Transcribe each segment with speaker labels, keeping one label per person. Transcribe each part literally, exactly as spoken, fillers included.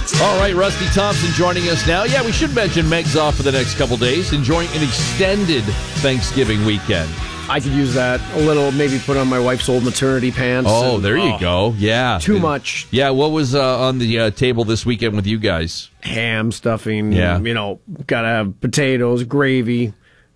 Speaker 1: All right, Rusty Thompson joining us now. Yeah, we should mention Meg's off for the next couple days, enjoying an extended Thanksgiving weekend.
Speaker 2: I could use that a little, maybe put on my wife's old maternity pants.
Speaker 1: Oh,
Speaker 2: and,
Speaker 1: there you
Speaker 2: oh,
Speaker 1: go. Yeah.
Speaker 2: Too much.
Speaker 1: Yeah, what was uh, on the uh, table this weekend with you guys?
Speaker 2: Ham stuffing,
Speaker 1: Yeah.
Speaker 2: you know, gotta have potatoes, gravy,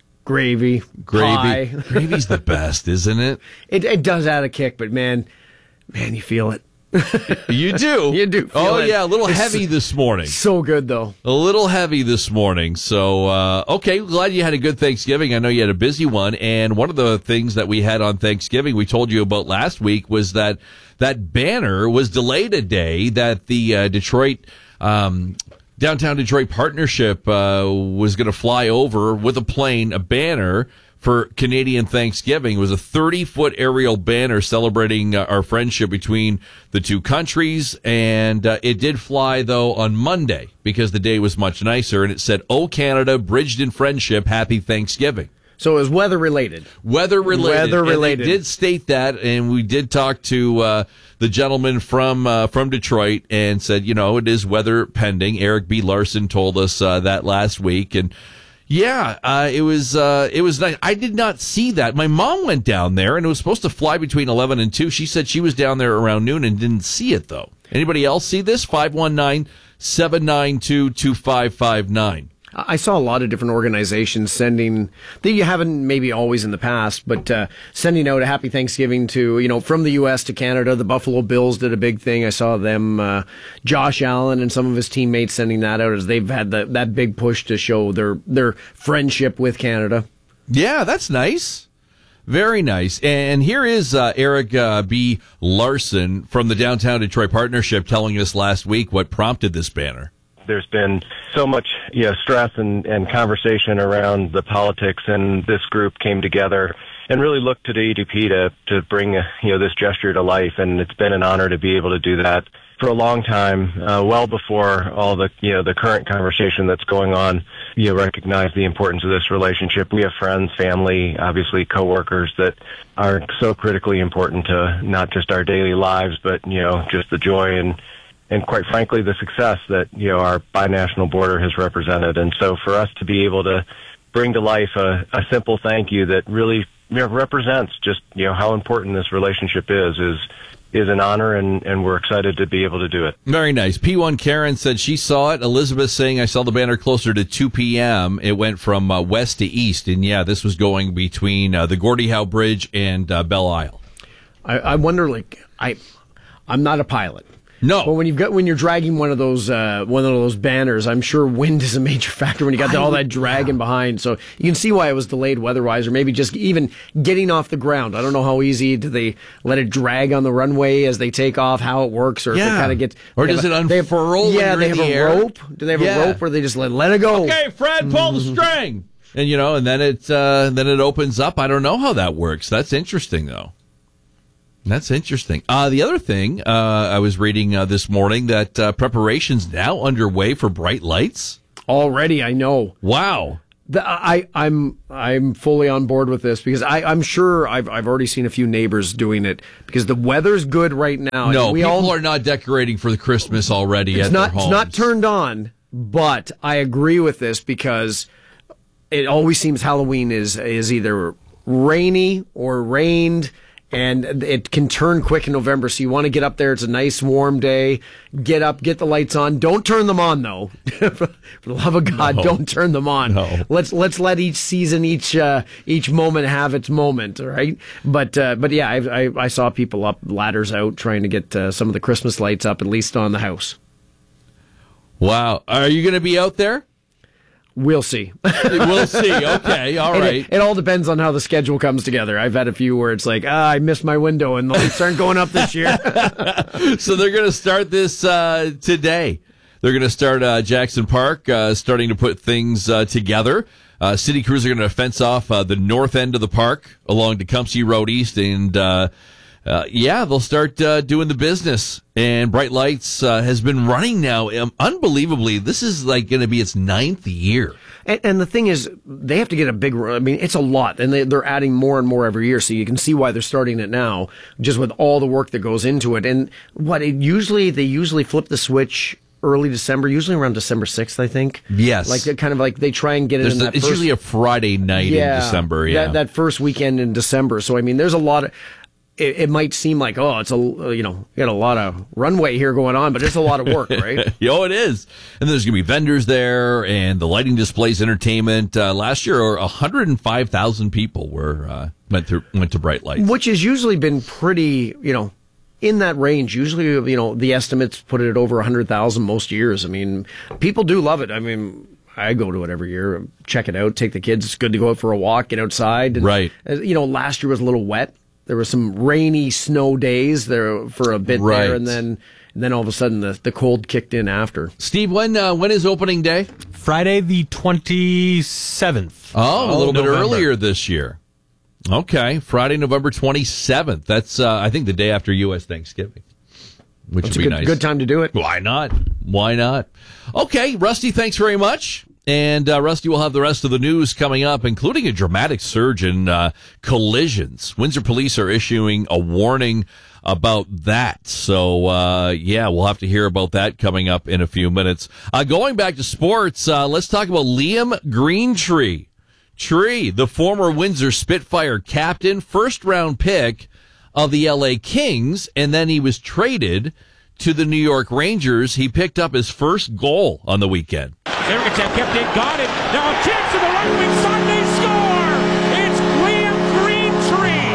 Speaker 2: gravy,
Speaker 1: Gravy.
Speaker 2: pie.
Speaker 1: Gravy's the best, isn't it?
Speaker 2: It, it does add a kick, but man, man, you feel it.
Speaker 1: You do.
Speaker 2: You do feel
Speaker 1: Oh,
Speaker 2: it.
Speaker 1: yeah, a little
Speaker 2: It's
Speaker 1: heavy this morning.
Speaker 2: So good, though.
Speaker 1: A little heavy this morning. So, uh, okay, glad you had a good Thanksgiving. I know you had a busy one. And one of the things that we had on Thanksgiving we told you about last week was that that banner was delayed a day, that the uh, Detroit, um, Downtown Detroit Partnership uh, was going to fly over with a plane, a banner for Canadian Thanksgiving. It was a thirty-foot aerial banner celebrating uh, our friendship between the two countries, and uh, it did fly, though, on Monday because the day was much nicer, and it said, "Oh, Canada, bridged in friendship, happy Thanksgiving."
Speaker 2: So it was weather-related.
Speaker 1: Weather-related.
Speaker 2: Weather-related.
Speaker 1: And they did state that, and we did talk to uh, the gentleman from uh, from Detroit and said, you know, it is weather pending. Eric B. Larson told us uh, that last week, and yeah, uh, it was uh, it was nice. I did not see that. My mom went down there, and it was supposed to fly between eleven and two. She said she was down there around noon and didn't see it, though. Anybody else see this? five one nine, seven nine two, two five five nine.
Speaker 2: I saw a lot of different organizations sending, that you haven't maybe always in the past, but uh, sending out a happy Thanksgiving to, you know, from the U S to Canada. The Buffalo Bills did a big thing. I saw them, uh, Josh Allen and some of his teammates sending that out as they've had the, that big push to show their, their friendship with Canada.
Speaker 1: Yeah, that's nice. Very nice. And here is uh, Eric uh, B. Larson from the Downtown Detroit Partnership telling us last week what prompted this banner.
Speaker 3: There's been so much, you know, stress and, and conversation around the politics, and this group came together and really looked to the E D P to, to bring, uh, you know, this gesture to life. And it's been an honor to be able to do that for a long time, uh, well before all the, you know, the current conversation that's going on. You recognize the importance of this relationship. We have friends, family, obviously coworkers that are so critically important to not just our daily lives, but, you know, just the joy and, and quite frankly, the success that, you know, our binational border has represented. And so for us to be able to bring to life a, a simple thank you that really, you know, represents just, you know, how important this relationship is, is, is an honor, and, and we're excited to be able to do it.
Speaker 1: Very nice. P one Karen said she saw it. Elizabeth saying, I saw the banner closer to two p.m. It went from uh, west to east. And yeah, this was going between uh, the Gordie Howe Bridge and uh, Belle Isle.
Speaker 2: I, I wonder, like, I, I'm not a pilot.
Speaker 1: No,
Speaker 2: but when you've got when you're dragging one of those uh, one of those banners, I'm sure wind is a major factor when you got
Speaker 1: I,
Speaker 2: all that dragging yeah. behind. So you can see why it was delayed weather-wise, or maybe just even getting off the ground. I don't know how easy do they let it drag on the runway as they take off, how it works, or
Speaker 1: yeah.
Speaker 2: if it kind of gets
Speaker 1: or does a, it unfurl?
Speaker 2: Yeah, they have
Speaker 1: the
Speaker 2: a
Speaker 1: air?
Speaker 2: rope. Do they have
Speaker 1: yeah.
Speaker 2: a rope, or they just let let it go?
Speaker 1: Okay, Fred, pull the string, and you know, and then it uh, then it opens up. I don't know how that works. That's interesting, though. That's interesting. Uh, the other thing, uh, I was reading uh, this morning that uh, preparations now underway for bright lights.
Speaker 2: Already, I know.
Speaker 1: Wow.
Speaker 2: The, I, I'm I'm fully on board with this because I, I'm sure I've I've already seen a few neighbors doing it because the weather's good right now.
Speaker 1: No,
Speaker 2: we
Speaker 1: people
Speaker 2: all,
Speaker 1: are not decorating for the Christmas already
Speaker 2: it's
Speaker 1: at
Speaker 2: not,
Speaker 1: their homes.
Speaker 2: It's not turned on, but I agree with this because it always seems Halloween is is either rainy or rained. And it can turn quick in November, so you want to get up there. It's a nice, warm day. Get up, get the lights on. Don't turn them on, though. For the love of God,
Speaker 1: no.
Speaker 2: don't turn them on.
Speaker 1: No.
Speaker 2: Let's let's let each season, each uh, each moment have its moment, all right? But uh, but yeah, I, I I saw people up ladders out trying to get uh, some of the Christmas lights up, at least on the house.
Speaker 1: Wow, are you going to be out there?
Speaker 2: We'll see.
Speaker 1: We'll see. Okay. All
Speaker 2: and
Speaker 1: right.
Speaker 2: It, it all depends on how the schedule comes together. I've had a few where it's like, ah, I missed my window and the lights aren't going up this year.
Speaker 1: So they're going to start this uh, today. They're going to start uh, Jackson Park, uh, starting to put things uh, together. Uh, city crews are going to fence off uh, the north end of the park along Tecumseh Road East, and uh, uh, yeah, they'll start uh, doing the business. And Bright Lights uh, has been running now, um, unbelievably. This is like going to be its ninth year.
Speaker 2: And, and the thing is, they have to get a big, I mean, it's a lot, and they, they're adding more and more every year, so you can see why they're starting it now, just with all the work that goes into it. And what it usually, they usually flip the switch early December, usually around December sixth, I think.
Speaker 1: Yes.
Speaker 2: Like they're kind of like they try and get it
Speaker 1: There's
Speaker 2: in
Speaker 1: the,
Speaker 2: that
Speaker 1: it's
Speaker 2: first,
Speaker 1: usually a Friday night
Speaker 2: yeah,
Speaker 1: in December. Yeah.
Speaker 2: That, that first weekend in December. So, I mean, there's a lot of, it, it might seem like, oh, it's a, you know, got a lot of runway here going on, but it's a lot of work, right?
Speaker 1: Oh, it is. And there's going to be vendors there and the lighting displays, entertainment. Uh, last year, one hundred five thousand people were, uh, went through, went to Bright Lights.
Speaker 2: Which has usually been pretty, you know, in that range. Usually, you know, the estimates put it at over one hundred thousand most years. I mean, people do love it. I mean, I go to it every year, check it out, take the kids. It's good to go out for a walk, get outside. And,
Speaker 1: right.
Speaker 2: You know, last year was a little wet. There were some rainy snow days there for a bit
Speaker 1: right.
Speaker 2: there, and then and then all of a sudden the, the cold kicked in after.
Speaker 1: Steve, when uh, when is opening day?
Speaker 4: Friday the twenty-seventh.
Speaker 1: Oh, a little bit
Speaker 4: November.
Speaker 1: earlier this year. Okay, Friday, November twenty-seventh. That's, uh, I think, the day after U S Thanksgiving, which
Speaker 2: That's
Speaker 1: would
Speaker 2: a
Speaker 1: be
Speaker 2: good,
Speaker 1: nice.
Speaker 2: good time to do it.
Speaker 1: Why not? Why not? Okay, Rusty, thanks very much. And uh, Rusty will have the rest of the news coming up, including a dramatic surge in uh, collisions. Windsor police are issuing a warning about that. So, uh, yeah, we'll have to hear about that coming up in a few minutes. Uh, going back to sports, uh, let's talk about Liam Greentree. Tree, the former Windsor Spitfire captain, first round pick of the L A Kings, and then he was traded to the New York Rangers. He picked up his first goal on the weekend.
Speaker 5: Sergachev kept it, got it. Now a chance to the right wing side, they score! It's Liam Greentree!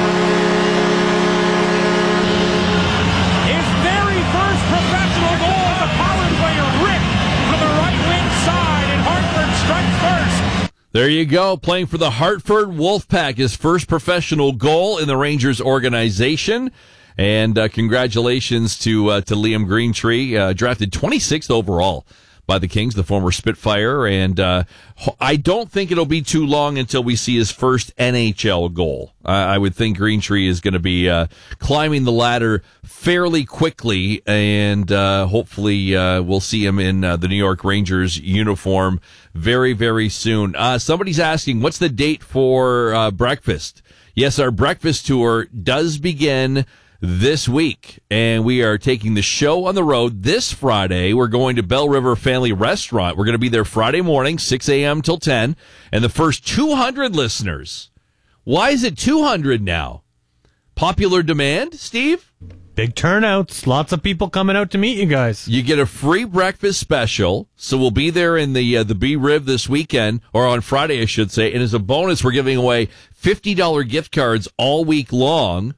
Speaker 5: His very first professional goal as a power player, ripped from the right wing side, and Hartford strikes first.
Speaker 1: There you go, playing for the Hartford Wolfpack, his first professional goal in the Rangers organization. And uh, congratulations to uh, to Liam Greentree, uh, drafted twenty-sixth overall by the Kings, the former Spitfire. And uh, I don't think it'll be too long until we see his first N H L goal. I, I would think Greentree is going to be uh, climbing the ladder fairly quickly, and uh, hopefully uh, we'll see him in uh, the New York Rangers uniform very, very soon. Uh, somebody's asking, what's the date for uh, breakfast? Yes, our breakfast tour does begin this week, and we are taking the show on the road this Friday. We're going to Bell River Family Restaurant. We're going to be there Friday morning, six a.m. till ten, and the first two hundred listeners. Why is it two hundred now? Popular demand, Steve?
Speaker 4: Big turnouts. Lots of people coming out to meet you guys.
Speaker 1: You get a free breakfast special, so we'll be there in the uh, the B-Riv this weekend, or on Friday, I should say, and as a bonus, we're giving away fifty dollars gift cards all week long.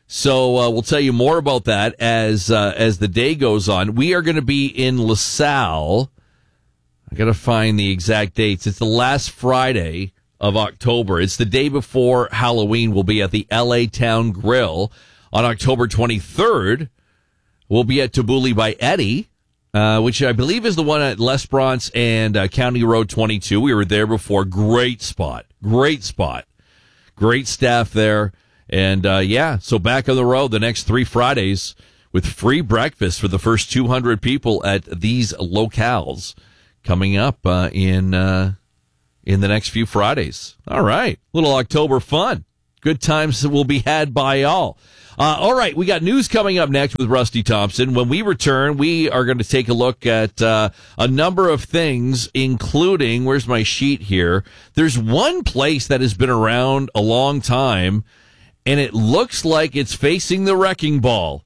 Speaker 1: So uh, we'll tell you more about that as uh, as the day goes on. We are going to be in LaSalle. I got to find the exact dates. It's the last Friday of October. It's the day before Halloween. We'll be at the L A Town Grill on October twenty-third. We'll be at Tabbouleh by Eddie, uh, which I believe is the one at Les Bronce and uh, County Road twenty-two. We were there before. Great spot. Great spot. Great staff there. And, uh, yeah, so back on the road the next three Fridays with free breakfast for the first two hundred people at these locales coming up uh, in uh, in the next few Fridays. All right. Little October fun. Good times will be had by all. Uh, all right. We got news coming up next with Rusty Thompson. When we return, we are going to take a look at uh, a number of things, including, where's my sheet here? There's one place that has been around a long time, and it looks like it's facing the wrecking ball.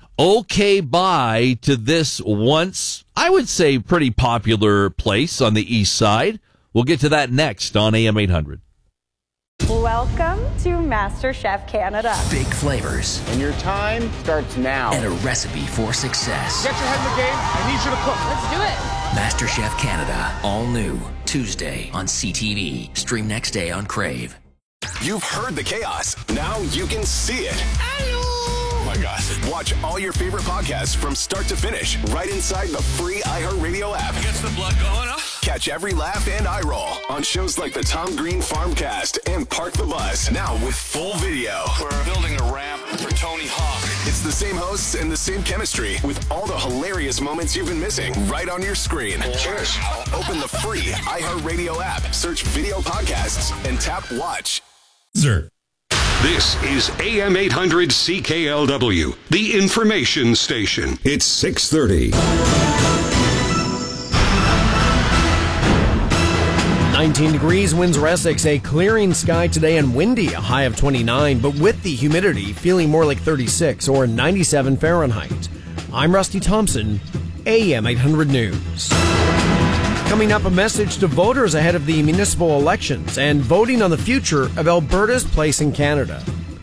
Speaker 1: Okay, bye to this once, I would say, pretty popular place on the east side. We'll get to that next on A M eight hundred.
Speaker 6: Welcome to MasterChef Canada.
Speaker 7: Big flavors.
Speaker 8: And your time starts now.
Speaker 7: And a recipe for success.
Speaker 8: Get your head in the game. I need you to cook.
Speaker 6: Let's do it.
Speaker 7: MasterChef Canada. All new. Tuesday on C T V. Stream next day on Crave.
Speaker 9: You've heard the chaos. Now you can see it. Oh my God. Watch all your favorite podcasts from start to finish right inside the free iHeartRadio app.
Speaker 10: Gets the blood going, huh?
Speaker 9: Catch every laugh and eye roll on shows like the Tom Green Farmcast and Park the Bus. Now with full video.
Speaker 10: We're building a ramp for Tony Hawk.
Speaker 9: It's the same hosts and the same chemistry with all the hilarious moments you've been missing right on your screen.
Speaker 10: Cheers.
Speaker 9: Open the free iHeartRadio app, search video podcasts, and tap watch.
Speaker 11: Sir. This is A M eight hundred C K L W, the information station. It's six thirty.
Speaker 2: nineteen degrees, Windsor, Essex, a clearing sky today and windy, a high of twenty-nine, but with the humidity feeling more like thirty-six or ninety-seven Fahrenheit. I'm Rusty Thompson, A M eight hundred News. Coming up, a message to voters ahead of the municipal elections and voting on the future of Alberta's place in Canada.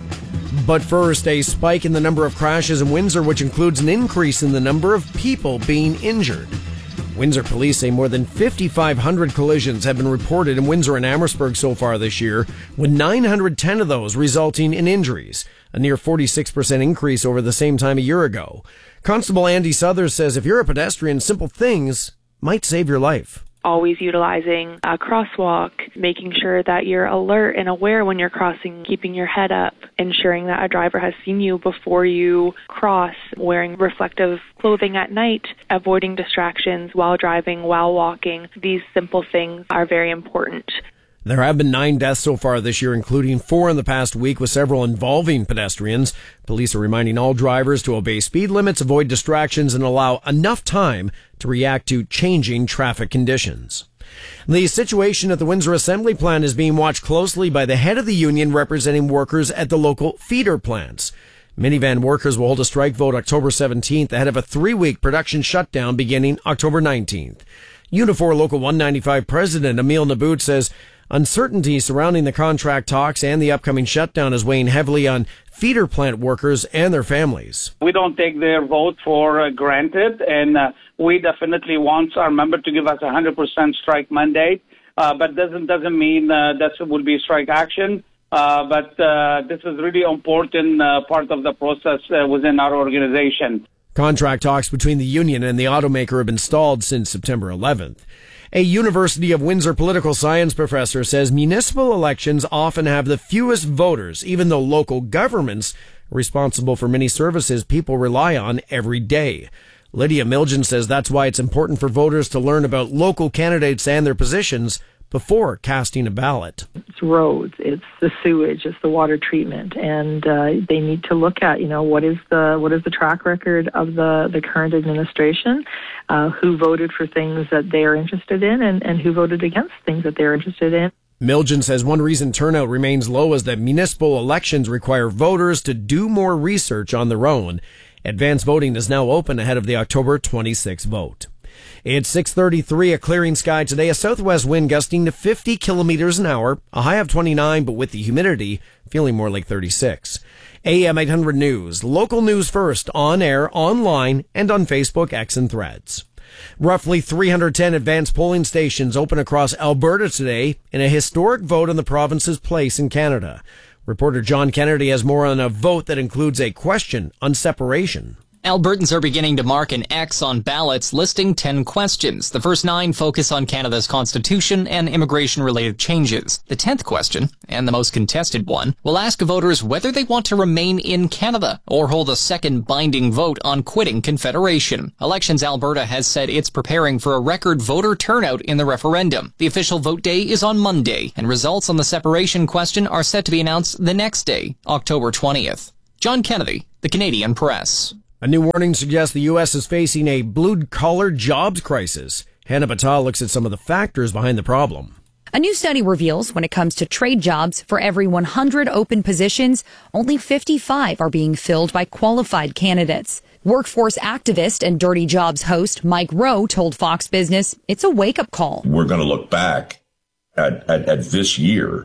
Speaker 2: But first, a spike in the number of crashes in Windsor, which includes an increase in the number of people being injured. Windsor police say more than fifty-five hundred collisions have been reported in Windsor and Amherstburg so far this year, with nine hundred ten of those resulting in injuries, a near forty-six percent increase over the same time a year ago. Constable Andy Southers says if you're a pedestrian, simple things might save your life.
Speaker 12: Always utilizing a crosswalk, making sure that you're alert and aware when you're crossing, keeping your head up, ensuring that a driver has seen you before you cross, wearing reflective clothing at night, avoiding distractions while driving, while walking. These simple things are very important.
Speaker 2: There have been nine deaths so far this year, including four in the past week, with several involving pedestrians. Police are reminding all drivers to obey speed limits, avoid distractions, and allow enough time to react to changing traffic conditions. The situation at the Windsor Assembly Plant is being watched closely by the head of the union representing workers at the local feeder plants. Minivan workers will hold a strike vote October seventeenth ahead of a three-week production shutdown beginning October nineteenth. Unifor Local one ninety-five President Emil Nabout says uncertainty surrounding the contract talks and the upcoming shutdown is weighing heavily on feeder plant workers and their families.
Speaker 13: We don't take their vote for uh, granted, and uh, we definitely want our member to give us a one hundred percent strike mandate, uh, but doesn't doesn't mean uh, that will be strike action. Uh, but uh, this is really important uh, part of the process uh, within our organization.
Speaker 2: Contract talks between the union and the automaker have been stalled since September eleventh. A University of Windsor political science professor says municipal elections often have the fewest voters, even though local governments are responsible for many services people rely on every day. Lydia Milgen says that's why it's important for voters to learn about local candidates and their positions before casting a ballot.
Speaker 14: It's roads, it's the sewage, it's the water treatment, and uh, they need to look at, you know, what is the what is the track record of the, the current administration, uh, who voted for things that they're interested in, and, and who voted against things that they're interested in.
Speaker 2: Milgen says one reason turnout remains low is that municipal elections require voters to do more research on their own. Advanced voting is now open ahead of the October twenty-sixth vote. It's six thirty-three, a clearing sky today, a southwest wind gusting to fifty kilometers an hour, a high of twenty-nine, but with the humidity feeling more like thirty-six. A M eight hundred News, local news first, on air, online, and on Facebook, X, and Threads. Roughly three hundred ten advanced polling stations open across Alberta today in a historic vote on the province's place in Canada. Reporter John Kennedy has more on a vote that includes a question on separation.
Speaker 15: Albertans are beginning to mark an X on ballots listing ten questions. The first nine focus on Canada's constitution and immigration-related changes. The tenth question, and the most contested one, will ask voters whether they want to remain in Canada or hold a second binding vote on quitting Confederation. Elections Alberta has said it's preparing for a record voter turnout in the referendum. The official vote day is on Monday, and results on the separation question are set to be announced the next day, October twentieth. John Kennedy, The Canadian Press.
Speaker 2: A new warning suggests the U S is facing a blue-collar jobs crisis. Hannah Batal looks at some of the factors behind the problem.
Speaker 16: A new study reveals when it comes to trade jobs, for every one hundred open positions, only fifty-five are being filled by qualified candidates. Workforce activist and Dirty Jobs host Mike Rowe told Fox Business it's a wake-up call.
Speaker 17: We're going to look back at, at, at this year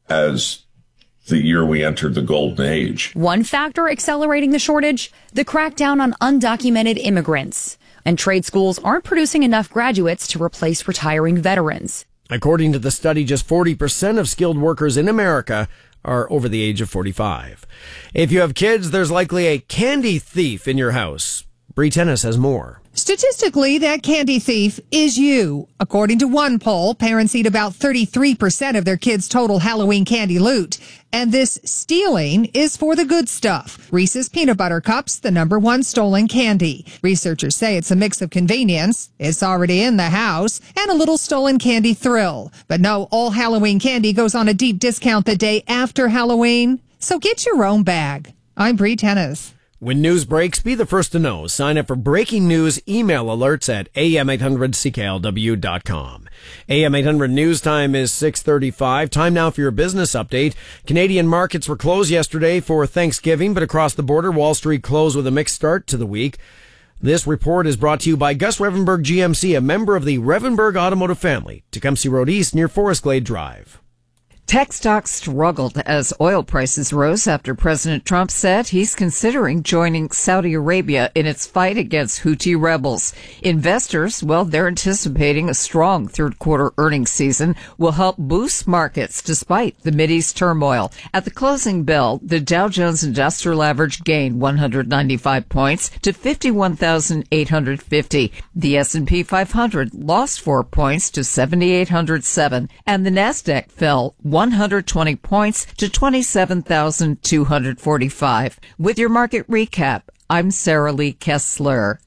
Speaker 17: as the year we entered the golden age.
Speaker 16: One factor accelerating the shortage, the crackdown on undocumented immigrants. And trade schools aren't producing enough graduates to replace retiring veterans.
Speaker 2: According to the study, just forty percent of skilled workers in America are over the age of forty-five. If you have kids, there's likely a candy thief in your house. Bree Tennis has more.
Speaker 18: Statistically, that candy thief is you. According to one poll, parents eat about thirty-three percent of their kids' total Halloween candy loot. And this stealing is for the good stuff. Reese's Peanut Butter Cups, the number one stolen candy. Researchers say it's a mix of convenience, it's already in the house, and a little stolen candy thrill. But no, all Halloween candy goes on a deep discount the day after Halloween. So get your own bag. I'm Bree Tennis.
Speaker 2: When news breaks, be the first to know. Sign up for breaking news email alerts at A M eight hundred C K L W dot com. A M eight hundred news time is six thirty-five. Time now for your business update. Canadian markets were closed yesterday for Thanksgiving, but across the border, Wall Street closed with a mixed start to the week. This report is brought to you by Gus Revenberg G M C, a member of the Revenberg Automotive family. Tecumseh Road East near Forest Glade Drive.
Speaker 19: Tech stocks struggled as oil prices rose after President Trump said he's considering joining Saudi Arabia in its fight against Houthi rebels. Investors, well, they're anticipating a strong third quarter earnings season will help boost markets despite the Mideast turmoil. At the closing bell, the Dow Jones Industrial Average gained one hundred ninety-five points to fifty-one thousand eight hundred fifty. The S and P five hundred lost four points to seven thousand eight hundred seven, and the Nasdaq fell one hundred twenty points to twenty-seven thousand two hundred forty-five. With your market recap, I'm Sarah Lee Kessler.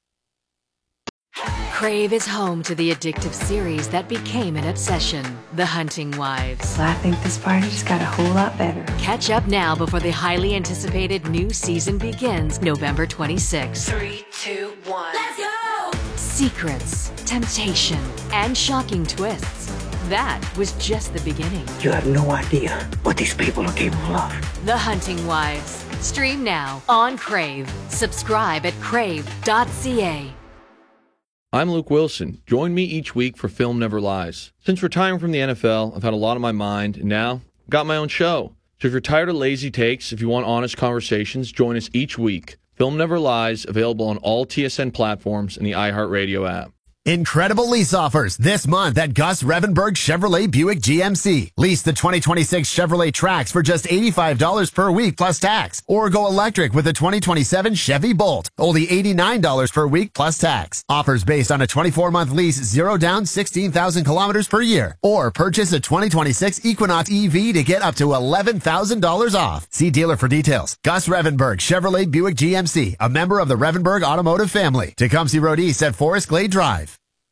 Speaker 20: Crave is home to the addictive series that became an obsession, The Hunting Wives.
Speaker 21: I think this party just got a whole lot better.
Speaker 20: Catch up now before the highly anticipated new season begins November twenty-sixth.
Speaker 21: Three, two, one.
Speaker 20: Let's go! Secrets, temptation, and shocking twists. That was just the beginning.
Speaker 22: You have no idea what these people are capable of.
Speaker 20: The Hunting Wives. Stream now on Crave. Subscribe at crave dot c a.
Speaker 23: I'm Luke Wilson. Join me each week for Film Never Lies. Since retiring from the N F L, I've had a lot on my mind, and now I've got my own show. So if you're tired of lazy takes, if you want honest conversations, join us each week. Film Never Lies, available on all T S N platforms and the iHeartRadio app.
Speaker 24: Incredible lease offers this month at Gus Revenberg Chevrolet Buick G M C. Lease the twenty twenty-six Chevrolet Trax for just eighty-five dollars per week plus tax. Or go electric with the twenty twenty-seven Chevy Bolt. Only eighty-nine dollars per week plus tax. Offers based on a twenty-four month lease, zero down, sixteen thousand kilometers per year. Or purchase a twenty twenty-six Equinox E V to get up to eleven thousand dollars off. See dealer for details. Gus Revenberg Chevrolet Buick G M C, a member of the Revenberg Automotive family. Tecumseh Road East at Forest Glade Drive.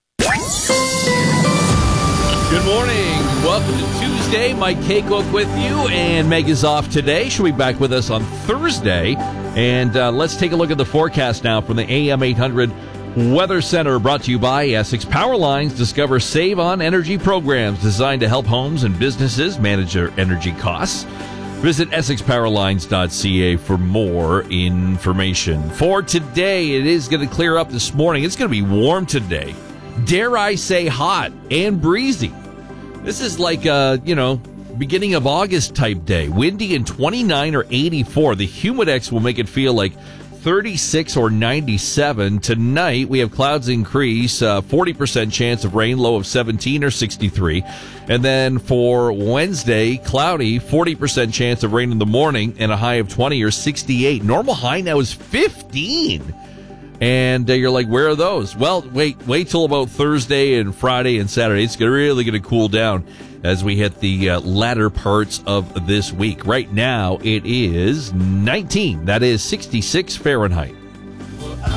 Speaker 1: Good morning. Welcome to Tuesday. Mike Kaycook with you, and Meg is off today. She'll be back with us on Thursday. And uh, let's take a look at the forecast now from the A M eight hundred Weather Center, brought to you by Essex Power Lines. Discover Save on Energy programs designed to help homes and businesses manage their energy costs. Visit essex power lines dot c a for more information. For today, it is going to clear up this morning. It's going to be warm today. Dare I say hot and breezy. This is like a, you know, beginning of August type day. Windy and twenty-nine or eighty-four. The Humidex will make it feel like thirty-six or ninety-seven. Tonight, we have clouds increase, uh, forty percent chance of rain, low of seventeen or sixty-three. And then for Wednesday, cloudy, forty percent chance of rain in the morning, and a high of twenty or sixty-eight. Normal high now is fifteen. And uh, you're like, where are those? Well, wait, wait till about Thursday and Friday and Saturday. It's really going to cool down as we hit the uh, latter parts of this week. Right now, it is nineteen. That is sixty-six Fahrenheit.